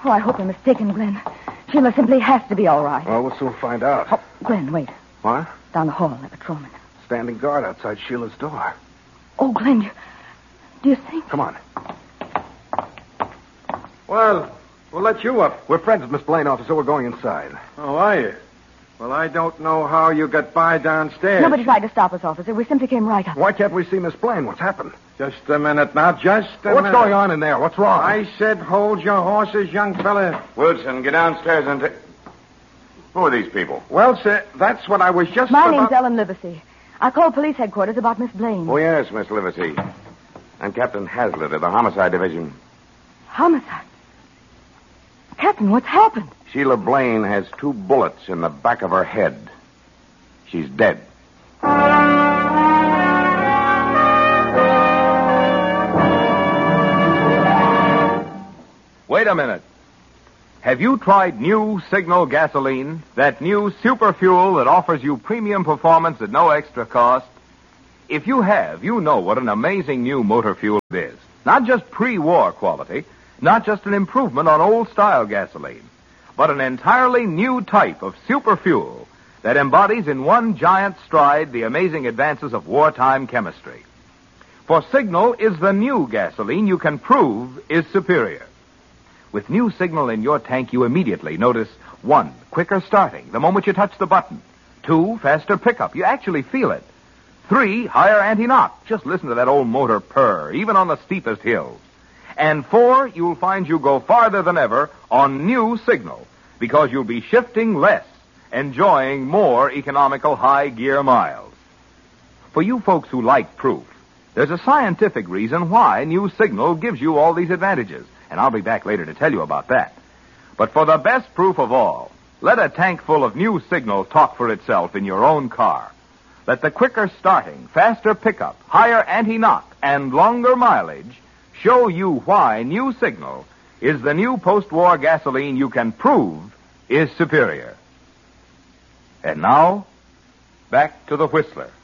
Oh, I hope you're mistaken, Glenn. Sheila simply has to be all right. Well, we'll soon find out. Oh, Glenn, wait. What? Down the hall, that patrolman. Standing guard outside Sheila's door. Oh, Glenn, do you think... Come on. Well, we'll let you up. We're friends with Miss Blaine, officer. We're going inside. Oh, are you? Well, I don't know how you got by downstairs. Nobody tried to stop us, officer. We simply came right up. Why can't we see Miss Blaine? What's happened? Just a minute now, just a minute. What's going on in there? What's wrong? I said hold your horses, young fella. Wilson, get downstairs and Who are these people? Well, sir, that's what I was just My about... name's Ellen Livesey. I called police headquarters about Miss Blaine. Oh, yes, Miss Livesey. I'm Captain Hazlitt of the Homicide Division. Homicide? Captain, what's happened? Sheila Blaine has 2 bullets in the back of her head. She's dead. Wait a minute. Have you tried new Signal gasoline? That new super fuel that offers you premium performance at no extra cost? If you have, you know what an amazing new motor fuel it is. Not just pre-war quality, not just an improvement on old-style gasoline, but an entirely new type of super fuel that embodies in one giant stride the amazing advances of wartime chemistry. For Signal is the new gasoline you can prove is superior. With new Signal in your tank, you immediately notice 1, quicker starting the moment you touch the button. 2, faster pickup. You actually feel it. 3, higher anti-knock. Just listen to that old motor purr, even on the steepest hills. And 4, you'll find you go farther than ever on new Signal, because you'll be shifting less, enjoying more economical high-gear miles. For you folks who like proof, there's a scientific reason why new Signal gives you all these advantages, and I'll be back later to tell you about that. But for the best proof of all, let a tank full of new Signal talk for itself in your own car. Let the quicker starting, faster pickup, higher anti-knock, and longer mileage show you why new Signal is the new post-war gasoline you can prove is superior. And now, back to the Whistler.